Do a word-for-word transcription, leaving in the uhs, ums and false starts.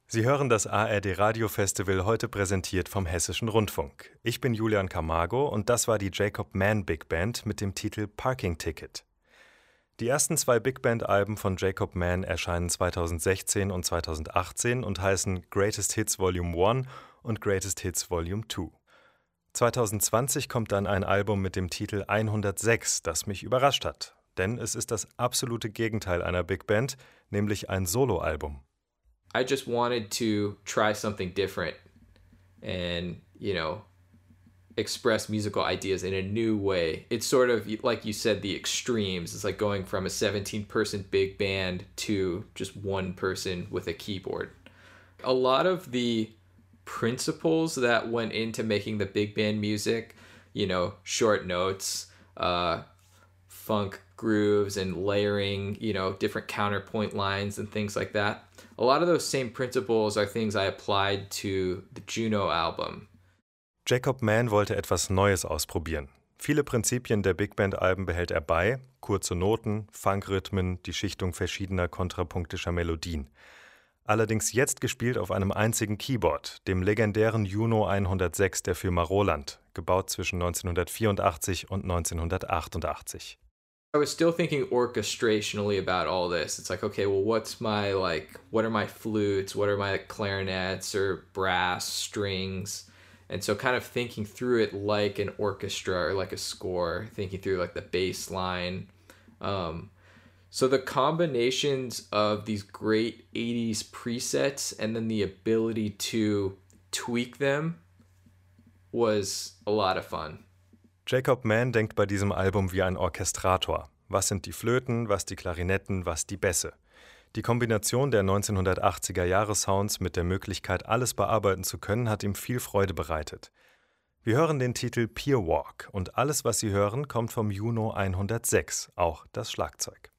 Sie hören das A R D Radiofestival, heute präsentiert vom Hessischen Rundfunk. Ich bin Julian Camargo und das war die Jacob Mann Big Band mit dem Titel Parking Ticket. Die ersten zwei Big Band-Alben von Jacob Mann erscheinen zweitausendsechzehn und zweitausendachtzehn und heißen Greatest Hits Volume eins und Greatest Hits Volume zwei. zweitausendzwanzig kommt dann ein Album mit dem Titel hundertsechs, das mich überrascht hat. Denn es ist das absolute Gegenteil einer Big Band, nämlich ein Soloalbum. I just wanted to try something different and, you know, express musical ideas in a new way. It's sort of, like you said, the extremes. It's like going from a seventeen-person big band to just one person with a keyboard. A lot of the principles that went into making the big band music, you know, short notes, uh, funk grooves and layering, you know, different counterpoint lines and things like that. A lot of those same principles are things I applied to the Juno album. Jacob Mann wollte etwas Neues ausprobieren. Viele Prinzipien der Big Band-Alben behält er bei, kurze Noten, Funkrhythmen, die Schichtung verschiedener kontrapunktischer Melodien. Allerdings jetzt gespielt auf einem einzigen Keyboard, dem legendären Juno hundertsechs der Firma Roland, gebaut zwischen neunzehnhundertvierundachtzig und neunzehnhundertachtundachtzig. I was still thinking orchestrationally about all this. It's like, okay, well, what's my, like, what are my flutes? What are my clarinets or brass strings? And so kind of thinking through it like an orchestra or like a score, thinking through like the bass line. Um, so the combinations of these great eighties presets and then the ability to tweak them was a lot of fun. Jacob Mann denkt bei diesem Album wie ein Orchestrator. Was sind die Flöten, was die Klarinetten, was die Bässe? Die Kombination der neunzehnhundertachtziger-Jahre-Sounds mit der Möglichkeit, alles bearbeiten zu können, hat ihm viel Freude bereitet. Wir hören den Titel Pier Walk und alles, was Sie hören, kommt vom Juno hundertsechs, auch das Schlagzeug.